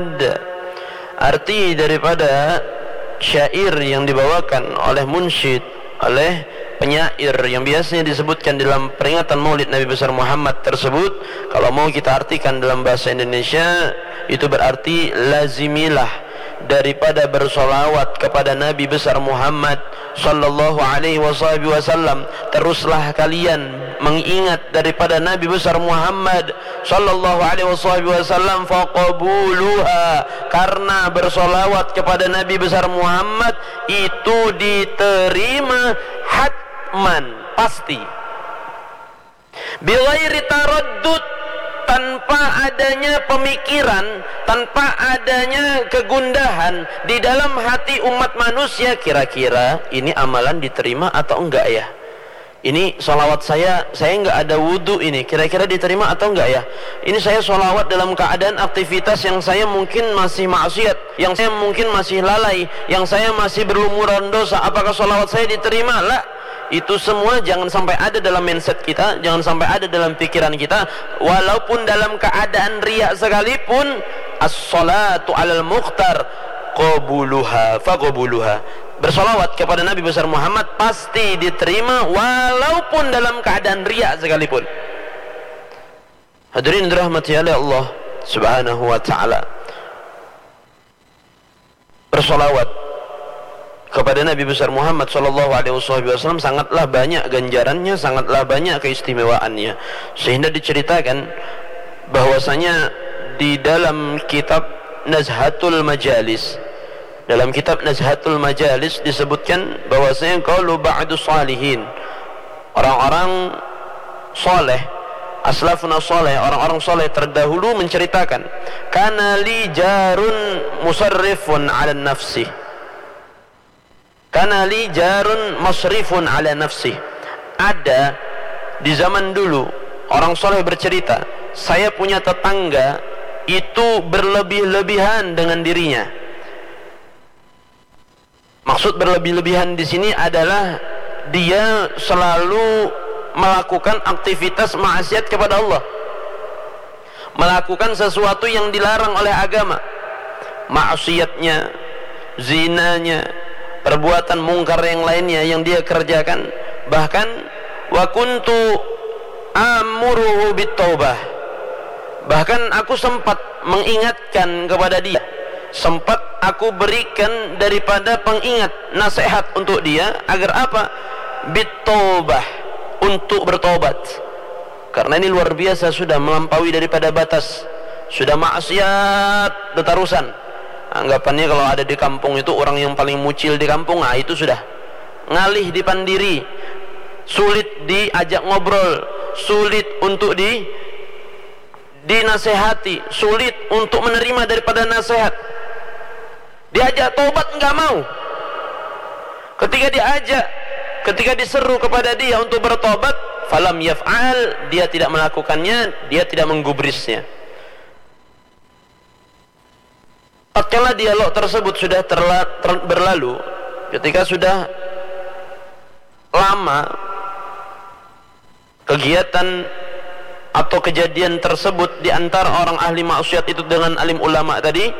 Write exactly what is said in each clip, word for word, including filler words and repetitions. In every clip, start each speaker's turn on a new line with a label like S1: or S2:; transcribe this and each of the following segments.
S1: Arti daripada syair yang dibawakan oleh munsyid, oleh penyair yang biasanya disebutkan dalam peringatan Maulid Nabi besar Muhammad tersebut, kalau mau kita artikan dalam bahasa Indonesia, itu berarti lazimilah daripada bersolawat kepada Nabi besar Muhammad sallallahu alaihi wasallam. Teruslah kalian mengingat daripada Nabi besar Muhammad sallallahu alaihi wasallam, faqabuluha, karena bersolawat kepada Nabi besar Muhammad itu diterima hatman, pasti, bighairi taraddud, tanpa adanya pemikiran, tanpa adanya kegundahan di dalam hati umat manusia, kira-kira ini amalan diterima atau enggak ya? Ini solawat saya, saya enggak ada wudhu, ini kira-kira diterima atau enggak ya? Ini saya solawat dalam keadaan aktivitas yang saya mungkin masih maksiat, yang saya mungkin masih lalai, yang saya masih berlumuran dosa, apakah solawat saya diterima? Lah, itu semua jangan sampai ada dalam mindset kita, jangan sampai ada dalam pikiran kita. Walaupun dalam keadaan riya sekalipun, as-salatu alal mukhtar qabuluha faqabuluha, bersolawat kepada Nabi besar Muhammad pasti diterima walaupun dalam keadaan riya sekalipun. Hadirin dirahmati oleh Allah subhanahu wa ta'ala, bersolawat kepada Nabi besar Muhammad sallallahu alaihi wasallam sangatlah banyak ganjarannya, sangatlah banyak keistimewaannya, sehingga diceritakan bahwasanya di dalam kitab Nazhatul Majalis, dalam kitab Nazhatul Majalis disebutkan bahwasanya qaulu ba'du salihin, orang-orang soleh, aslafuna soleh, orang-orang soleh terdahulu menceritakan, kana li jarun musarrifun ala nafsi, kana li jarun masrifun ala nafsih. Ada di zaman dulu orang soleh bercerita, saya punya tetangga itu berlebih-lebihan dengan dirinya. Maksud berlebih-lebihan di sini adalah dia selalu melakukan aktivitas maksiat kepada Allah, melakukan sesuatu yang dilarang oleh agama, maksiatnya, zinanya, perbuatan mungkar yang lainnya yang dia kerjakan. Bahkan wa kuntu amuruhu bitaubah, bahkan aku sempat mengingatkan kepada dia, sempat aku berikan daripada pengingat, nasihat untuk dia agar apa? Bitaubah, untuk bertobat, karena ini luar biasa, sudah melampaui daripada batas, sudah maksiat bertarusan. Anggapannya kalau ada di kampung itu orang yang paling mucil di kampung, nah itu sudah ngalih di pandiri, sulit diajak ngobrol, sulit untuk di dinasehati, sulit untuk menerima daripada nasihat. Diajak tobat enggak mau. Ketika diajak, ketika diseru kepada dia untuk bertobat, falam yaf'al, dia tidak melakukannya, dia tidak menggubrisnya. Tatkala dialog tersebut sudah terla, ter, berlalu, ketika sudah lama kegiatan atau kejadian tersebut di antara orang ahli maksiat itu dengan alim ulama tadi,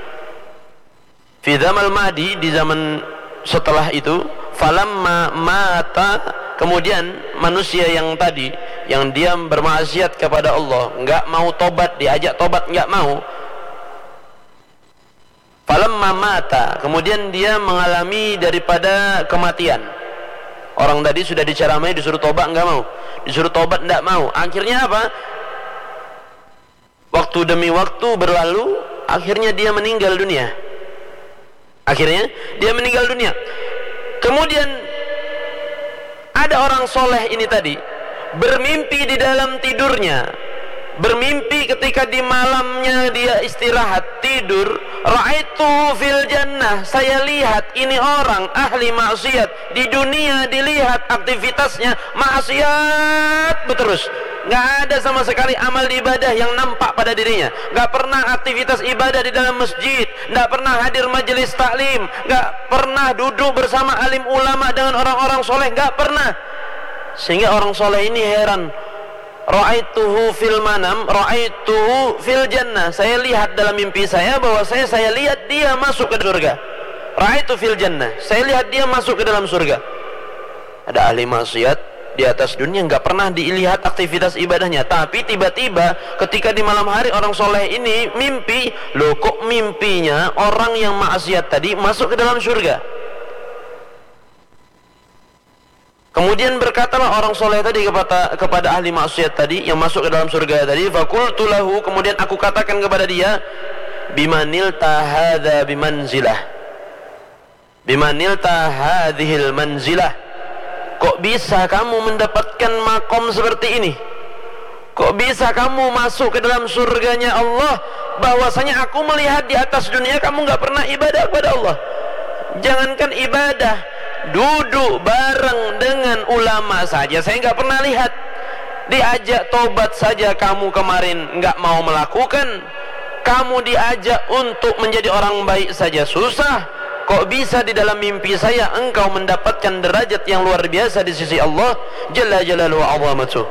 S1: fi zamal madi, di zaman setelah itu, falamma mata, kemudian manusia yang tadi yang dia bermaksiat kepada Allah, enggak mau tobat, diajak tobat enggak mau, falamma mata, kemudian dia mengalami daripada kematian. Orang tadi sudah diceramai, disuruh tobat enggak mau, disuruh tobat enggak mau. Akhirnya apa? Waktu demi waktu berlalu, akhirnya dia meninggal dunia. Akhirnya dia meninggal dunia. Kemudian ada orang soleh ini tadi bermimpi di dalam tidurnya, bermimpi ketika di malamnya dia istirahat tidur, ra'aitu fil jannah, saya lihat ini orang ahli maksiat, di dunia dilihat aktivitasnya maksiat terus, nggak ada sama sekali amal ibadah yang nampak pada dirinya, nggak pernah aktivitas ibadah di dalam masjid, nggak pernah hadir majelis taklim, nggak pernah duduk bersama alim ulama dengan orang-orang soleh, nggak pernah. Sehingga orang soleh ini heran, ra'aituhu fil manam ra'aituhu fil jannah, saya lihat dalam mimpi saya bahwa saya saya lihat dia masuk ke surga. Ra'aitu fil jannah, saya lihat dia masuk ke dalam surga. Ada ahli maksiat di atas dunia nggak pernah dilihat aktivitas ibadahnya, tapi tiba-tiba ketika di malam hari orang soleh ini mimpi, loh kok mimpinya orang yang maksiat tadi masuk ke dalam surga. Kemudian berkatalah orang soleh tadi kepada, kepada ahli maksiat tadi yang masuk ke dalam surga tadi, faqultu lahu, kemudian aku katakan kepada dia, bimanilta hadza bimanzilah, bimanilta hadhil manzilah, kok bisa kamu mendapatkan makom seperti ini? Kok bisa kamu masuk ke dalam surganya Allah? Bahwasanya aku melihat di atas dunia kamu nggak pernah ibadah kepada Allah. Jangankan ibadah, duduk bareng dengan ulama saja saya nggak pernah lihat. Diajak tobat saja kamu kemarin nggak mau melakukan. Kamu diajak untuk menjadi orang baik saja susah. Kok bisa di dalam mimpi saya engkau mendapatkan derajat yang luar biasa di sisi Allah Jalla Jalaluhu wa 'azamatuh.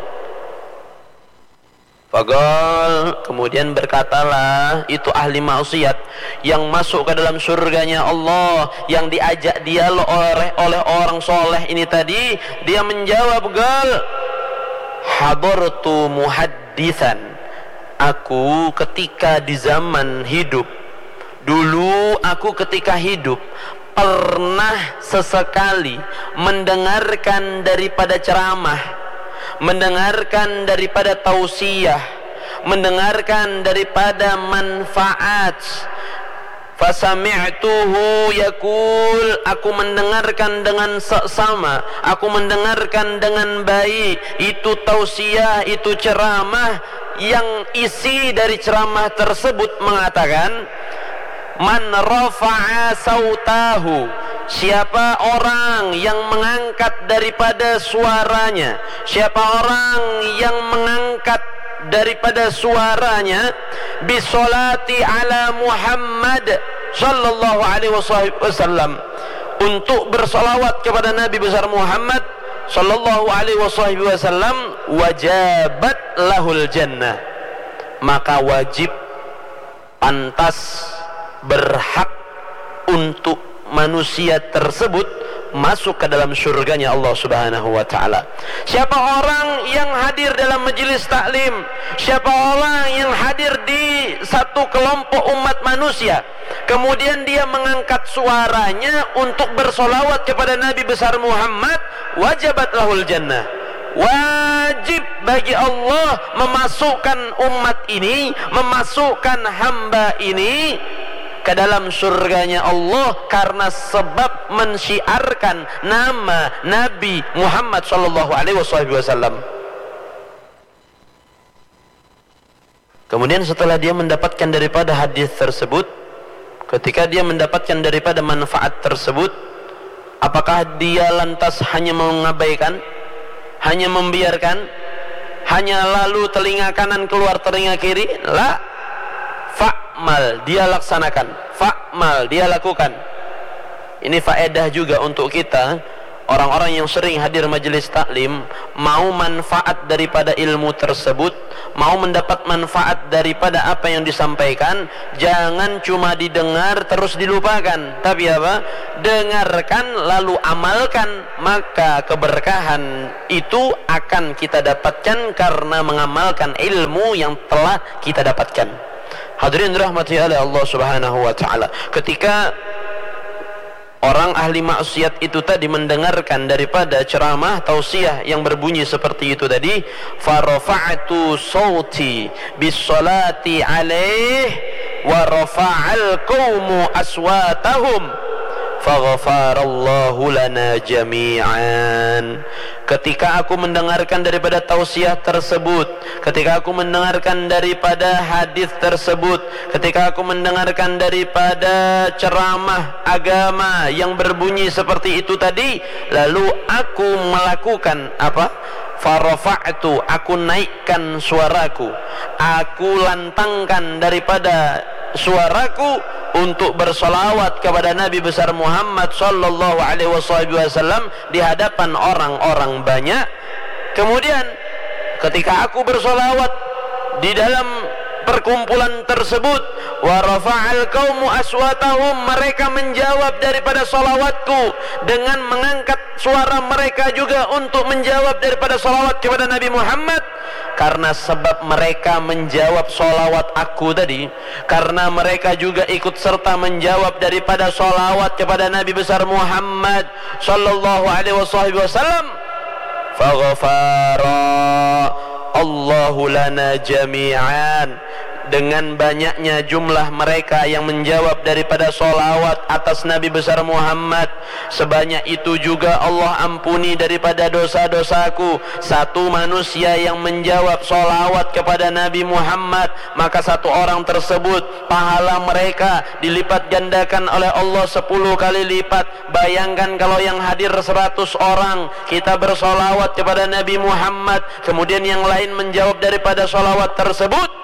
S1: Faqal, kemudian berkatalah itu ahli maksiat yang masuk ke dalam surganya Allah, yang diajak dialog oleh oleh orang soleh ini tadi, dia menjawab, gal hadartu muhaddisan, aku ketika di zaman hidup dulu, aku ketika hidup pernah sesekali mendengarkan daripada ceramah, mendengarkan daripada tausiah, mendengarkan daripada manfaat. Fasami'tuhu yaqul, aku mendengarkan dengan seksama, aku mendengarkan dengan baik itu tausiah, itu ceramah, yang isi dari ceramah tersebut mengatakan, man rafa'a sautahu, siapa orang yang mengangkat daripada suaranya, siapa orang yang mengangkat daripada suaranya bisolati ala Muhammad sallallahu alaihi wasallam, untuk bersolawat kepada Nabi besar Muhammad sallallahu alaihi wasallam, wajabat lahul jannah, maka wajib, pantas, berhak untuk manusia tersebut masuk ke dalam surganya Allah Subhanahu wa ta'ala. Siapa orang yang hadir dalam majelis taklim, siapa orang yang hadir di satu kelompok umat manusia, kemudian dia mengangkat suaranya untuk bersolawat kepada Nabi besar Muhammad, wajabat lahul jannah, wajib bagi Allah memasukkan umat ini, memasukkan hamba ini ke dalam surganya Allah karena sebab mensyiarkan nama Nabi Muhammad sallallahu alaihi wasallam. Kemudian setelah dia mendapatkan daripada hadis tersebut, ketika dia mendapatkan daripada manfaat tersebut, apakah dia lantas hanya mengabaikan, hanya membiarkan, hanya lalu telinga kanan keluar telinga kiri? La, fa'mal, dia laksanakan, fa'mal, dia lakukan. Ini faedah juga untuk kita orang-orang yang sering hadir majelis taklim, mau manfaat daripada ilmu tersebut, mau mendapat manfaat daripada apa yang disampaikan, jangan cuma didengar terus dilupakan, tapi apa? Dengarkan lalu amalkan, maka keberkahan itu akan kita dapatkan karena mengamalkan ilmu yang telah kita dapatkan. Hadirin rahmati oleh Allah Subhanahu wa ta'ala, ketika orang ahli maksiat itu tadi mendengarkan daripada ceramah tausiah yang berbunyi seperti itu tadi, farafa'tu sauti bisolati alaih wa rafa'al qawmu aswatahum faghfarallahu lana jami'an. Ketika aku mendengarkan daripada tausiah tersebut, ketika aku mendengarkan daripada hadis tersebut, ketika aku mendengarkan daripada ceramah agama yang berbunyi seperti itu tadi, lalu aku melakukan apa? Farafa'tu, aku naikkan suaraku, aku lantangkan daripada suaraku untuk bersolawat kepada Nabi besar Muhammad sallallahu alaihi wasallam di hadapan orang-orang banyak. Kemudian ketika aku bersolawat di dalam perkumpulan tersebut, wa rafa'al qaumu aswatahum, mereka menjawab daripada solawatku dengan mengangkat suara mereka juga untuk menjawab daripada solawat kepada Nabi Muhammad. Karena sebab mereka menjawab solawat aku tadi, karena mereka juga ikut serta menjawab daripada solawat kepada Nabi besar Muhammad sallallahu alaihi wasallam, faghfara Allahu lana jami'an. Dengan banyaknya jumlah mereka yang menjawab daripada solawat atas Nabi besar Muhammad, sebanyak itu juga Allah ampuni daripada dosa-dosaku. Satu manusia yang menjawab solawat kepada Nabi Muhammad, maka satu orang tersebut pahala mereka dilipat gandakan oleh Allah sepuluh kali lipat. Bayangkan kalau yang hadir seratus orang, kita bersolawat kepada Nabi Muhammad, kemudian yang lain menjawab daripada solawat tersebut,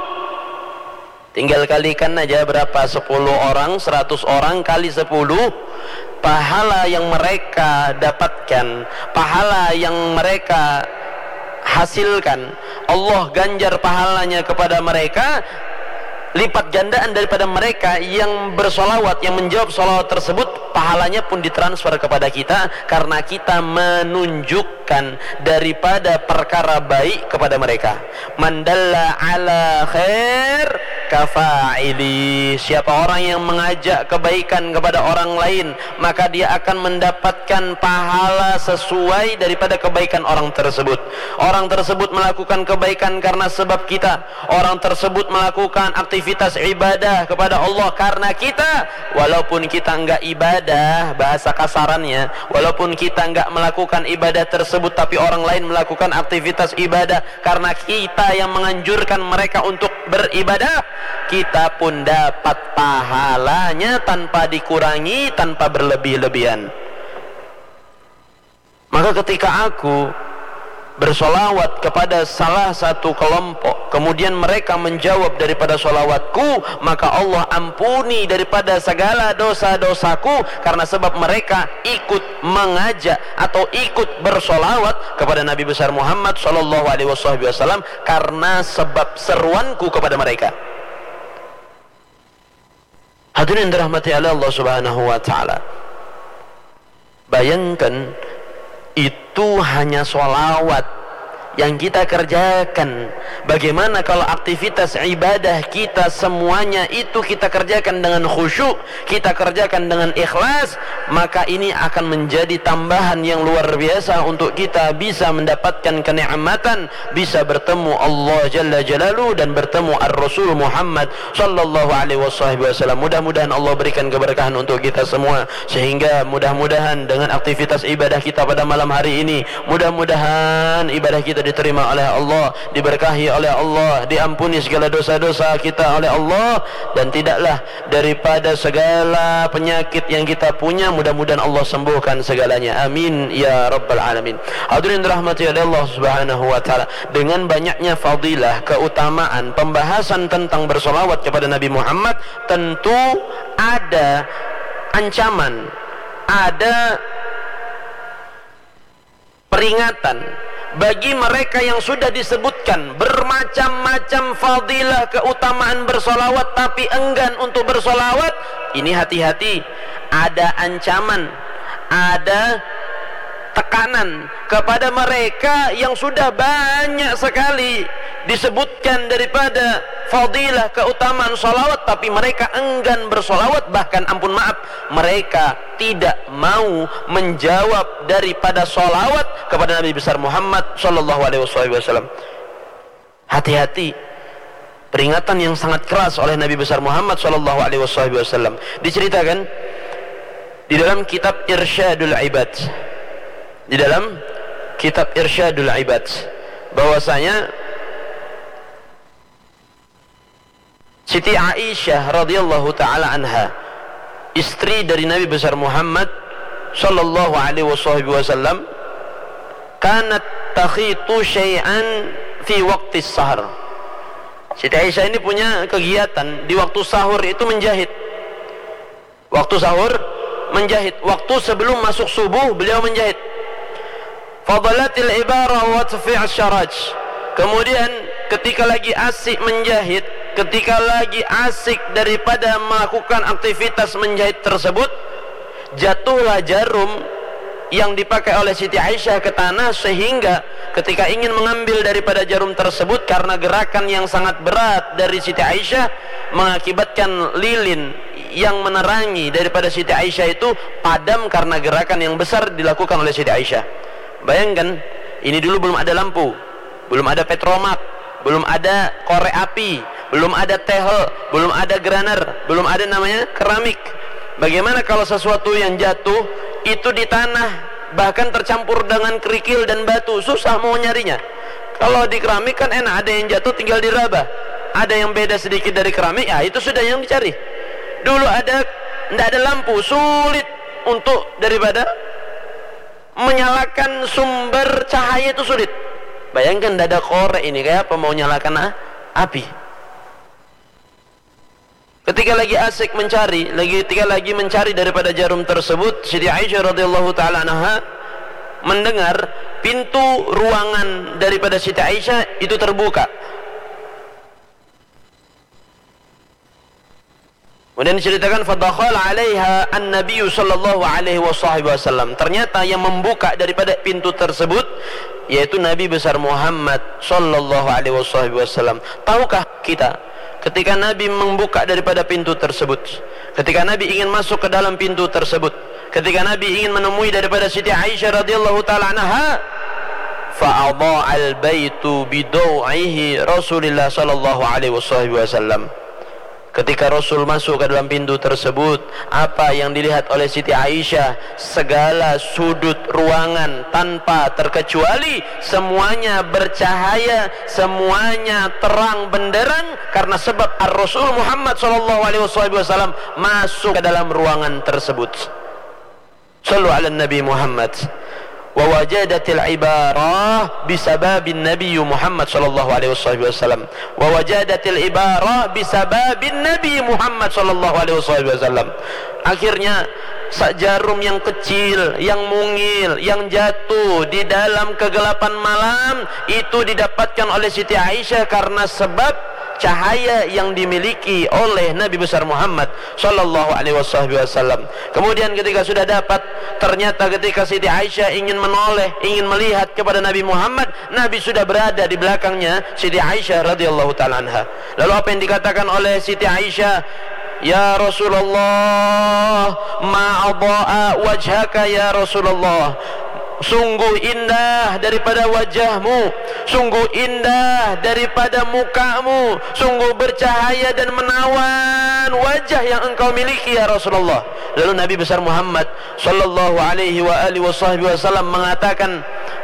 S1: tinggal kalikan aja berapa, sepuluh orang, seratus orang kali sepuluh, pahala yang mereka dapatkan, pahala yang mereka hasilkan, Allah ganjar pahalanya kepada mereka, lipat gandaan daripada mereka yang bersolawat, yang menjawab solawat tersebut, pahalanya pun ditransfer kepada kita, karena kita menunjukkan daripada perkara baik kepada mereka. Mandalla ala khair kafa'ili, siapa orang yang mengajak kebaikan kepada orang lain, maka dia akan mendapatkan pahala sesuai daripada kebaikan orang tersebut. Orang tersebut melakukan kebaikan karena sebab kita, orang tersebut melakukan aktivitas ibadah kepada Allah karena kita, walaupun kita enggak ibadah, bahasa kasarannya, walaupun kita enggak melakukan ibadah tersebut, tapi orang lain melakukan aktivitas ibadah karena kita yang menganjurkan mereka untuk beribadah, kita pun dapat pahalanya tanpa dikurangi, tanpa berlebih-lebihan. Maka ketika aku bersolawat kepada salah satu kelompok, kemudian mereka menjawab daripada solawatku, maka Allah ampuni daripada segala dosa-dosaku, karena sebab mereka ikut mengajak atau ikut bersolawat kepada Nabi besar Muhammad sallallahu alaihi wasallam, karena sebab seruanku kepada mereka. Hadirin dirahmati Allah subhanahu wa ta'ala, bayangkan itu hanya sholawat yang kita kerjakan. Bagaimana kalau aktivitas ibadah kita semuanya itu kita kerjakan dengan khusyuk, kita kerjakan dengan ikhlas, maka ini akan menjadi tambahan yang luar biasa untuk kita bisa mendapatkan kenikmatan, bisa bertemu Allah Jalla Jalaluhu dan bertemu Ar-Rasul Muhammad sallallahu alaihi wasallam. Mudah-mudahan Allah berikan keberkahan untuk kita semua, sehingga mudah-mudahan dengan aktivitas ibadah kita pada malam hari ini, mudah-mudahan ibadah kita diterima oleh Allah, diberkahi oleh Allah, diampuni segala dosa-dosa kita oleh Allah, dan tidaklah daripada segala penyakit yang kita punya, mudah-mudahan Allah sembuhkan segalanya. Amin ya rabbal alamin. Hadirin dirahmati oleh Allah subhanahu wa ta'ala, dengan banyaknya fadilah, keutamaan, pembahasan tentang bersolawat kepada Nabi Muhammad, tentu ada ancaman, ada peringatan bagi mereka yang sudah disebutkan bermacam-macam fadilah, keutamaan bersolawat tapi enggan untuk bersolawat. Ini hati-hati, ada ancaman, ada tekanan kepada mereka yang sudah banyak sekali disebutkan daripada fadilah, keutamaan solawat, tapi mereka enggan bersolawat, bahkan ampun maaf, mereka tidak mau menjawab daripada solawat kepada Nabi besar Muhammad sallallahu alaihi wasallam. Hati-hati, peringatan yang sangat keras oleh Nabi besar Muhammad sallallahu alaihi wasallam. Diceritakan di dalam kitab Irsyadul Ibad, di dalam kitab Irsyadul Ibad, bahwasanya Siti Aisyah radhiyallahu taala anha, istri dari Nabi besar Muhammad sallallahu alaihi wasallam, kanat takhitu syai'an fi waqti sahar. Siti Aisyah ini punya kegiatan di waktu sahur itu menjahit. Waktu sahur menjahit, waktu sebelum masuk subuh beliau menjahit. Fadalatil ibara wa tafi'ash syaraj, Kemudian ketika lagi asik menjahit, ketika lagi asik daripada melakukan aktivitas menjahit tersebut, jatuhlah jarum yang dipakai oleh Siti Aisyah ke tanah, sehingga ketika ingin mengambil daripada jarum tersebut, karena gerakan yang sangat berat dari Siti Aisyah mengakibatkan lilin yang menerangi daripada Siti Aisyah itu padam karena gerakan yang besar dilakukan oleh Siti Aisyah. Bayangkan, ini dulu belum ada lampu, belum ada petromak, belum ada korek api, belum ada tehel, belum ada graner, belum ada namanya keramik. Bagaimana kalau sesuatu yang jatuh itu di tanah, bahkan tercampur dengan kerikil dan batu, susah mau nyarinya. Kalau di keramik kan enak, ada yang jatuh tinggal diraba, ada yang beda sedikit dari keramik, ya itu sudah yang dicari. Dulu ada, tidak ada lampu, sulit untuk daripada menyalakan sumber cahaya itu sulit. Bayangkan tidak ada korek, ini kayak apa mau nyalakan ah, api. Ketika lagi asik mencari, lagi ketika lagi mencari daripada jarum tersebut, Siti Aisyah radhiyallahu taala anha mendengar pintu ruangan daripada Siti Aisyah itu terbuka. Kemudian diceritakan fadakhala 'alaiha an-nabiy sallallahu alaihi wasallam. Ternyata yang membuka daripada pintu tersebut yaitu Nabi besar Muhammad sallallahu alaihi wasallam. Tahukah kita ketika Nabi membuka daripada pintu tersebut, ketika Nabi ingin masuk ke dalam pintu tersebut, ketika Nabi ingin menemui daripada Siti Aisyah radhiyallahu taala anha, fa'adha'al baitu bidau'ihi Rasulullah sallallahu alaihi wasallam. Ketika Rasul masuk ke dalam pintu tersebut, apa yang dilihat oleh Siti Aisyah? Segala sudut ruangan tanpa terkecuali semuanya bercahaya, semuanya terang benderang, karena sebab Ar-Rasul Muhammad sallallahu alaihi wasallam masuk ke dalam ruangan tersebut. Sallu ala Nabi Muhammad. Wa wajadatil ibarah bisababin Nabi Muhammad sallallahu alaihi wasallam. Wa wajadatil ibarah bisababin Nabi Muhammad sallallahu alaihi wasallam. Akhirnya sak jarum yang kecil, yang mungil, yang jatuh di dalam kegelapan malam itu didapatkan oleh Siti Aisyah karena sebab cahaya yang dimiliki oleh Nabi besar Muhammad sallallahu alaihi wasallam. Kemudian ketika sudah dapat, ternyata ketika Siti Aisyah ingin menoleh, ingin melihat kepada Nabi Muhammad, Nabi sudah berada di belakangnya Siti Aisyah radhiyallahu taala anha. Lalu apa yang dikatakan oleh Siti Aisyah? Ya Rasulullah, ma'adha'a wajhaka ya Rasulullah. Sungguh indah daripada wajahmu, sungguh indah daripada mukamu, sungguh bercahaya dan menawan wajah yang engkau miliki ya Rasulullah. Lalu Nabi besar Muhammad sallallahu alaihi wa alihi wasallam mengatakan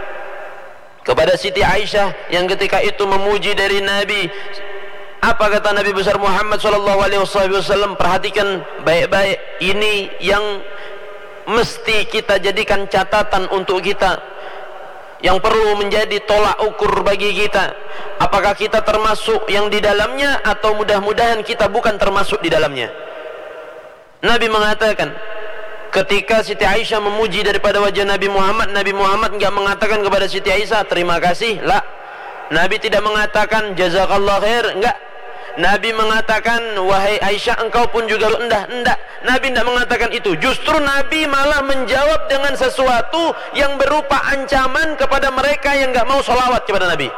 S1: kepada Siti Aisyah yang ketika itu memuji dari Nabi. Apa kata Nabi besar Muhammad sallallahu alaihi wasallam? Perhatikan baik-baik, ini yang mesti kita jadikan catatan untuk kita, yang perlu menjadi tolak ukur bagi kita. Apakah kita termasuk yang di dalamnya, atau mudah-mudahan kita bukan termasuk di dalamnya. Nabi mengatakan, ketika Siti Aisyah memuji daripada wajah Nabi Muhammad, Nabi Muhammad enggak mengatakan kepada Siti Aisyah terima kasih, la. Nabi tidak mengatakan jazakallah khair, enggak. Nabi mengatakan wahai Aisyah engkau pun juga rendah, enggak. Nabi tidak mengatakan itu. Justru Nabi malah menjawab dengan sesuatu yang berupa ancaman kepada mereka yang enggak mau sholawat kepada Nabi.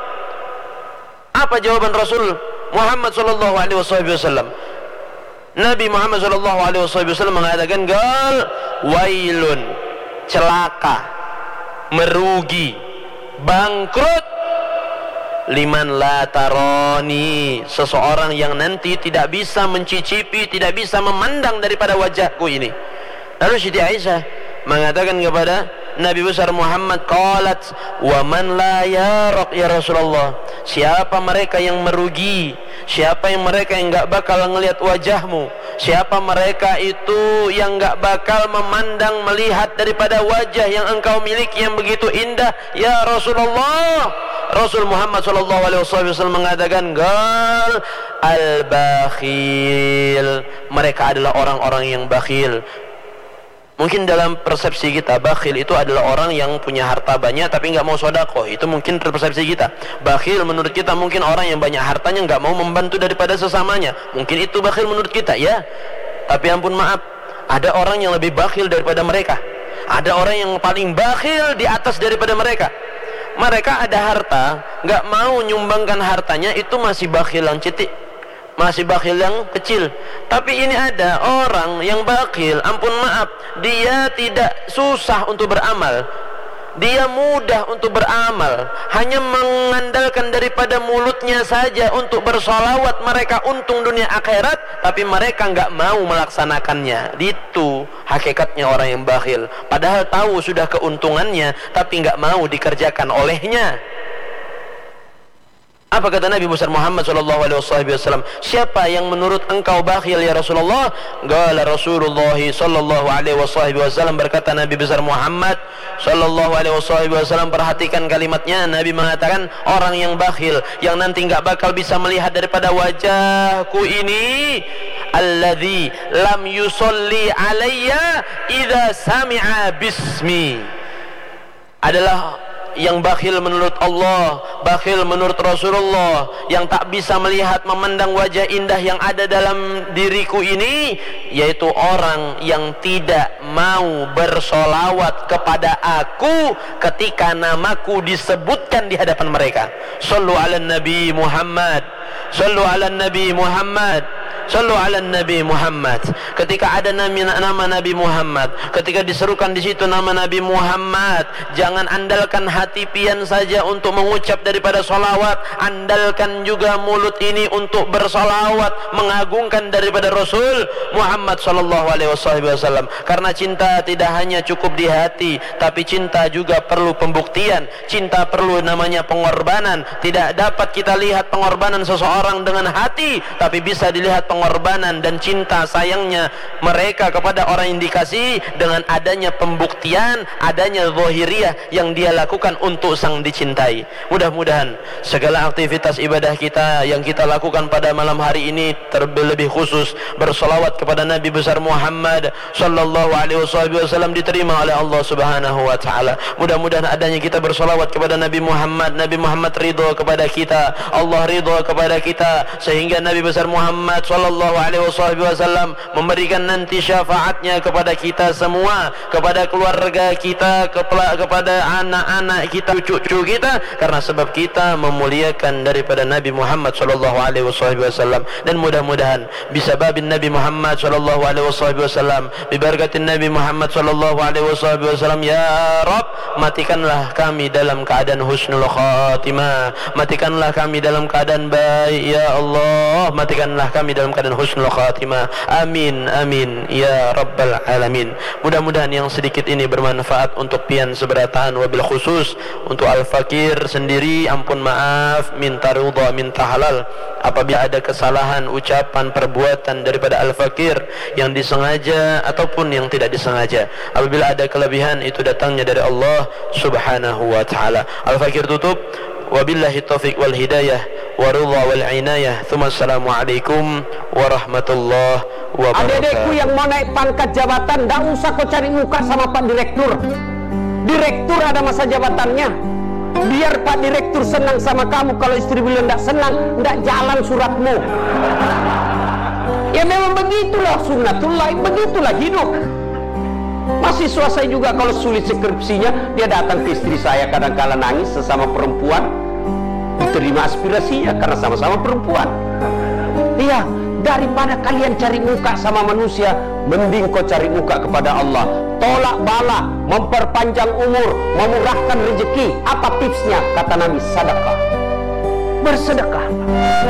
S1: Apa jawaban Rasul Muhammad sallallahu alaihi wasallam? Nabi Muhammad sallallahu alaihi wasallam mengatakan, gal wailun, celaka, merugi, bangkrut, liman la taroni, seseorang yang nanti tidak bisa mencicipi, tidak bisa memandang daripada wajahku ini. Lalu Siti Aisyah mengatakan kepada Nabi besar Muhammad, qalat wa man la yaraq ya Rasulullah, siapa mereka yang merugi, siapa yang mereka yang enggak bakal ngelihat wajahmu, siapa mereka itu yang enggak bakal memandang melihat daripada wajah yang engkau miliki yang begitu indah ya Rasulullah. Rasul Muhammad sallallahu alaihi wasallam mengatakan, gal al-bakhil, mereka adalah orang-orang yang bakhil. Mungkin dalam persepsi kita, bakhil itu adalah orang yang punya harta banyak tapi nggak mau sedekah. Itu mungkin persepsi kita. Bakhil menurut kita mungkin orang yang banyak hartanya nggak mau membantu daripada sesamanya. Mungkin itu bakhil menurut kita, ya. Tapi ampun maaf, ada orang yang lebih bakhil daripada mereka. Ada orang yang paling bakhil di atas daripada mereka. Mereka ada harta, nggak mau nyumbangkan hartanya, itu masih bakhil yang cetik, masih bakhil yang kecil. Tapi ini ada orang yang bakhil, ampun maaf, dia tidak susah untuk beramal, dia mudah untuk beramal, hanya mengandalkan daripada mulutnya saja untuk bersolawat. Mereka untung dunia akhirat, tapi mereka nggak mau melaksanakannya. Itu hakikatnya orang yang bakhil, padahal tahu sudah keuntungannya tapi nggak mau dikerjakan olehnya. Apa kata Nabi besar Muhammad sallallahu alaihi wasallam? Siapa yang menurut engkau bakhil ya Rasulullah? Qala Rasulullah sallallahu alaihi wasallam, berkata Nabi besar Muhammad sallallahu alaihi wasallam, perhatikan kalimatnya. Nabi mengatakan, orang yang bakhil yang nanti enggak bakal bisa melihat daripada wajahku ini, alladzi lam yusolli alayya idza sami'a bismi, adalah yang bakhil menurut Allah, bakhil menurut Rasulullah, yang tak bisa melihat memandang wajah indah yang ada dalam diriku ini, yaitu orang yang tidak mau bersolawat kepada aku ketika namaku disebutkan di hadapan mereka. Sallu ala Nabi Muhammad, sallu ala Nabi Muhammad, sallu ala Nabi Muhammad. Ketika ada nama, nama Nabi Muhammad, ketika diserukan di situ nama Nabi Muhammad, jangan andalkan hati pian saja untuk mengucap daripada solawat, andalkan juga mulut ini untuk bersolawat, mengagungkan daripada Rasul Muhammad sallallahu alaihi wasallam. Karena cinta tidak hanya cukup di hati, tapi cinta juga perlu pembuktian. Cinta perlu namanya pengorbanan. Tidak dapat kita lihat pengorbanan seseorang dengan hati, tapi bisa dilihat pengorbanan dan cinta sayangnya mereka kepada orang yang dikasih dengan adanya pembuktian, adanya zahiriyah yang dia lakukan untuk sang dicintai. Mudah-mudahan segala aktivitas ibadah kita yang kita lakukan pada malam hari ini, terlebih khusus bersolawat kepada Nabi besar Muhammad sallallahu alaihi wasallam, diterima oleh Allah subhanahu wa ta'ala. Mudah-mudahan adanya kita bersolawat kepada Nabi Muhammad, Nabi Muhammad ridho kepada kita, Allah ridho kepada kita, sehingga Nabi besar Muhammad sallallahu alaihi wasallam memberikan nanti syafaatnya kepada kita semua, kepada keluarga kita, kepada anak-anak kita, cucu kita, karena sebab kita memuliakan daripada Nabi Muhammad sallallahu alaihi wasallam. Dan mudah-mudahan bisa babin Nabi Muhammad sallallahu alaihi wasallam, bibarakatin Nabi Muhammad sallallahu alaihi wasallam, ya Rabb, matikanlah kami dalam keadaan husnul khatimah, matikanlah kami dalam keadaan baik ya Allah, matikanlah kami dalam keadaan husnul khatimah. Amin amin ya rabbal alamin. Mudah-mudahan yang sedikit ini bermanfaat untuk pian seberatan, wabil khusus untuk al-fakir sendiri. Ampun maaf, minta ridha, minta halal apabila ada kesalahan ucapan perbuatan daripada al-fakir yang disengaja ataupun yang tidak disengaja. Apabila ada kelebihan, itu datangnya dari Allah subhanahu wa ta'ala. Al-fakir tutup, wabillahi taufiq wal hidayah wa ridha wal inayah. Assalamualaikum warahmatullahi wabarakatuh.
S2: Adik-adikku yang mau naik pangkat jabatan, tidak usah kau cari muka sama Pak Direktur. Direktur ada masa jabatannya. Biar Pak Direktur senang sama kamu. Kalau istri beliau tidak senang, tidak jalan suratmu. Ya memang begitulah sunnatullah, begitulah hidup. Mahasiswa saya juga kalau sulit skripsinya, dia datang ke istri saya, kadang-kala nangis, sesama perempuan, diterima aspirasinya karena sama-sama perempuan. Iya, daripada kalian cari muka sama manusia, mending kau cari muka kepada Allah. Tolak bala, memperpanjang umur, memurahkan rezeki. Apa tipsnya? Kata Nabi, sedekah. Bersedekah.